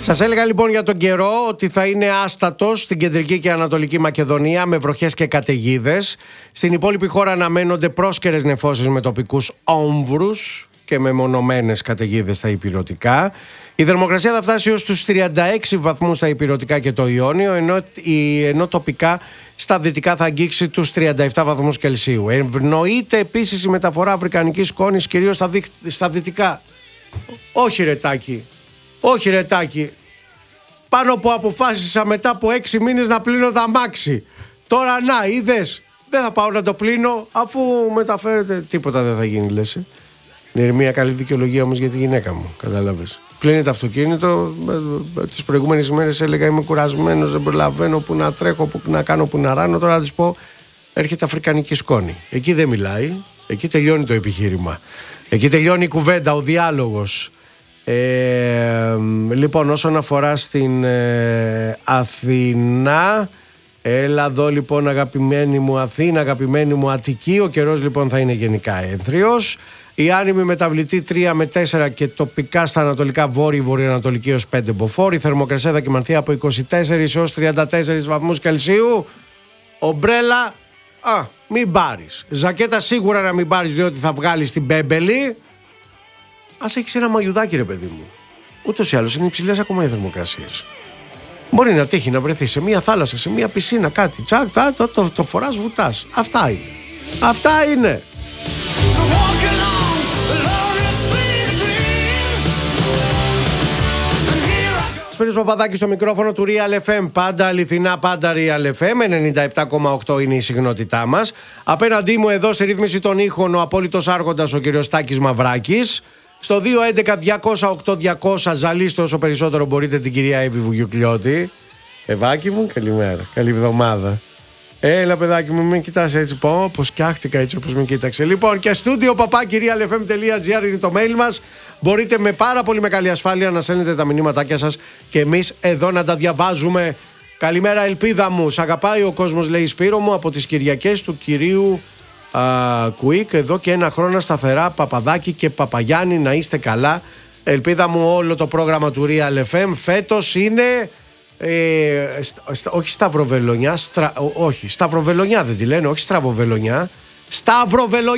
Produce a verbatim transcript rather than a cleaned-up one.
Σας έλεγα λοιπόν για τον καιρό ότι θα είναι άστατος στην κεντρική και ανατολική Μακεδονία με βροχές και καταιγίδες. Στην υπόλοιπη χώρα αναμένονται πρόσκαιρες νεφώσεις με τοπικούς όμβρους και με μονομένες καταιγίδες στα ηπειρωτικά. Η θερμοκρασία θα φτάσει ως τους τριάντα έξι βαθμούς στα ηπειρωτικά και το Ιόνιο, ενώ, ενώ τοπικά στα δυτικά θα αγγίξει τους τριάντα επτά βαθμούς Κελσίου. Ευνοείται επίσης η μεταφορά αφρικανικής σκόνης κυρίως στα, δι... στα δυτικά. Όχι ρετάκι, όχι ρετάκι. Πάνω που αποφάσισα μετά από έξι μήνες να πλύνω τα αμάξι. Τώρα να, είδες, δεν θα πάω να το πλύνω αφού μεταφέρεται. Τίποτα δεν θα γίνει, λες. Είναι μια καλή δικαιολογία όμως για τη γυναίκα μου, κατάλαβες. Πλύνει το αυτοκίνητο, τις προηγούμενες ημέρες έλεγα είμαι κουρασμένος, δεν προλαβαίνω που να τρέχω, που να κάνω, που να ράνω. Τώρα θα της πω έρχεται αφρικανική σκόνη. Εκεί δεν μιλάει, εκεί τελειώνει το επιχείρημα. Εκεί τελειώνει η κουβέντα, ο διάλογος. Ε, λοιπόν, όσον αφορά στην ε, Αθήνα, έλα εδώ λοιπόν αγαπημένη μου Αθήνα, αγαπημένη μου Αττική. Ο καιρός λοιπόν θα είναι γενικά ένθριος. Η άνημη μεταβλητή τρία με τέσσερα και τοπικά στα ανατολικά βόρειο βορειοανατολική έως πέντε μποφόρ. Η θερμοκρασία θα κυμανθεί από είκοσι τέσσερα έως τριάντα τέσσερα βαθμούς Κελσίου. Ομπρέλα, α, μην πάρεις. Ζακέτα σίγουρα να μην πάρεις, διότι θα βγάλεις την μπέμπελη. Ας έχεις ένα μαγιουδάκι, ρε παιδί μου. Ούτως ή άλλως είναι υψηλές ακόμα οι θερμοκρασίες. Μπορεί να τύχει να βρεθεί σε μια θάλασσα, σε μια πισίνα, κάτι. Τσακ, το, το, το, το φοράς, βουτάς. Αυτά είναι. Αυτά είναι. Σπύρος Παπαδάκης στο μικρόφωνο του Real εφ εμ. Πάντα αληθινά, πάντα Real εφ εμ. ενενήντα επτά κόμμα οκτώ είναι η συχνότητά μας. Απέναντί μου εδώ σε ρύθμιση των ήχων ο απόλυτος άρχοντας ο κ. Τάκης Μαυράκης. Στο δύο έντεκα διακόσια οκτώ διακόσια ζαλίστε όσο περισσότερο μπορείτε την κυρία Εύη Βουγιουκλιώτη. Ευάκι μου, καλημέρα. Καλή εβδομάδα. Έλα παιδάκι μου, μην κοιτάς έτσι. Πω, πως φτιάχτηκα έτσι όπως με κοίταξε. Λοιπόν, και στούντιο παπάκι real f m τελεία g r είναι το mail μας. Μπορείτε με πάρα πολύ μεγάλη ασφάλεια να στέλνετε τα μηνύματάκια σας και εμείς εδώ να τα διαβάζουμε. Καλημέρα, ελπίδα μου. Σ' αγαπάει ο κόσμος, λέει Σπύρο μου, από τις Κυριακές του κυρίου α, Κουίκ. Εδώ και ένα χρόνο σταθερά, Παπαδάκη και Παπαγιάννη, να είστε καλά. Ελπίδα μου, όλο το πρόγραμμα του Real εφ εμ φέτος είναι. Ε, στα, στα, όχι Σταυροβελονιά, στρα, ό, όχι Σταυροβελονιά δεν τη λένε, όχι Στραβοβελονιά, Σταυροβελονιά.